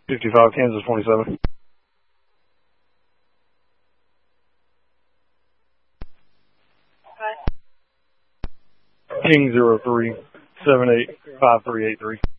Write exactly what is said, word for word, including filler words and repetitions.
fifty-five, Kansas twenty-seven. King zero three seven eight five three eight three.